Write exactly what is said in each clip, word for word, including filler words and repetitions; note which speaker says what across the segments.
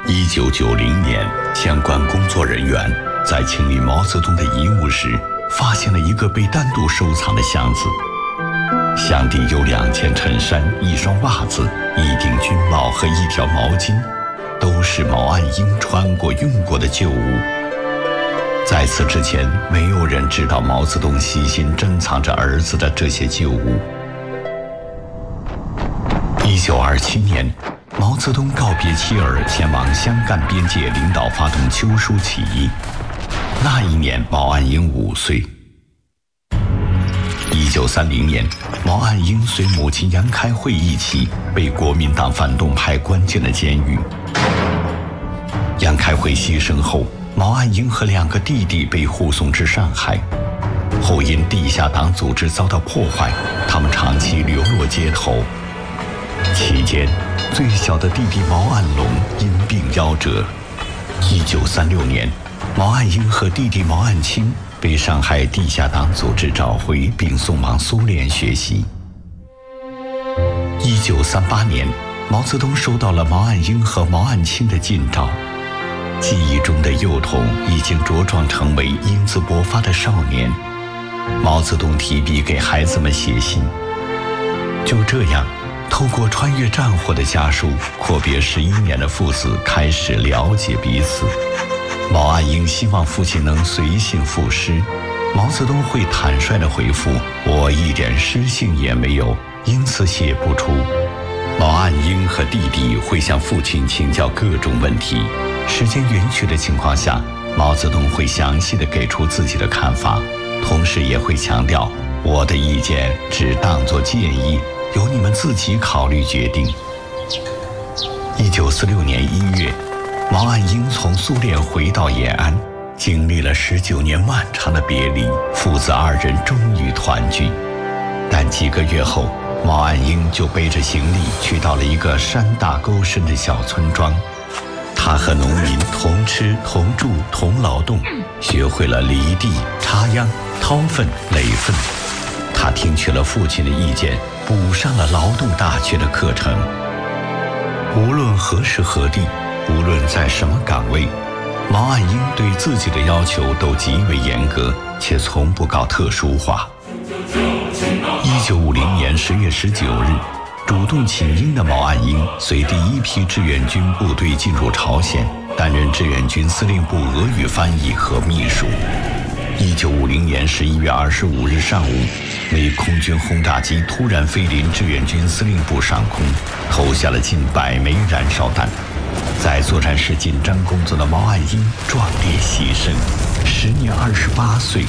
Speaker 1: 一九九零年，相关工作人员在清理毛泽东的遗物时，发现了一个被单独收藏的箱子。箱底有两件衬衫、一双袜子、一顶军帽和一条毛巾，都是毛岸英穿过、用过的旧物。在此之前，没有人知道毛泽东悉心珍藏着儿子的这些旧物。一九二七年，毛泽东告别妻儿，前往湘赣边界领导发动秋收起义。那一年，毛岸英五岁。一九三零年，毛岸英随母亲杨开慧一起被国民党反动派关进了监狱。杨开慧牺牲后，毛岸英和两个弟弟被护送至上海，后因地下党组织遭到破坏，他们长期流落街头。期间，最小的弟弟毛岸龙因病夭折。一九三六年，毛岸英和弟弟毛岸青被上海地下党组织找回，并送往苏联学习。一九三八年，毛泽东收到了毛岸英和毛岸青的近照。记忆中的幼童已经茁壮成为英姿勃发的少年。毛泽东提笔给孩子们写信。就这样，透过穿越战火的家书，阔别十一年的父子开始了解彼此。毛岸英希望父亲能随信赋诗，毛泽东会坦率地回复：“我一点诗性也没有，因此写不出。”毛岸英和弟弟会向父亲请教各种问题。时间允许的情况下，毛泽东会详细地给出自己的看法，同时也会强调：“我的意见只当作建议，由你们自己考虑决定。”一九四六年一月，毛岸英从苏联回到延安，经历了十九年漫长的别离，父子二人终于团聚。但几个月后，毛岸英就背着行李去到了一个山大沟深的小村庄。他和农民同吃同住同劳动，学会了犁地、插秧、掏粪、垒粪。他听取了父亲的意见，补上了劳动大学的课程。无论何时何地，无论在什么岗位，毛岸英对自己的要求都极为严格，且从不搞特殊化。一九五零年十月十九日，主动请缨的毛岸英随第一批志愿军部队进入朝鲜，担任志愿军司令部俄语翻译和秘书。一九五零年十一月二十五日上午，美空军轰炸机突然飞临志愿军司令部上空，投下了近百枚燃烧弹。在作战室紧张工作的毛岸英壮烈牺牲，时年二十八岁。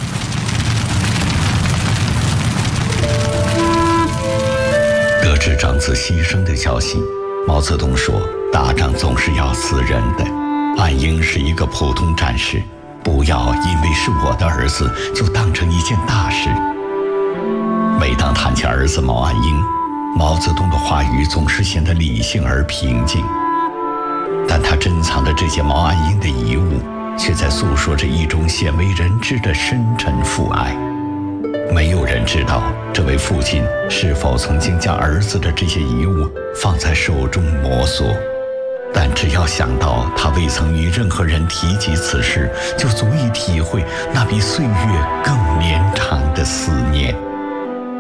Speaker 1: 得知长子牺牲的消息，毛泽东说：“打仗总是要死人的，岸英是一个普通战士，不要因为是我的儿子就当成一件大事。”每当谈起儿子毛岸英，毛泽东的话语总是显得理性而平静，但他珍藏的这些毛岸英的遗物，却在诉说着一种鲜为人知的深沉父爱。没有人知道这位父亲是否曾经将儿子的这些遗物放在手中摩挲，但只要想到他未曾与任何人提及此事，就足以体会那比岁月更绵长的思念。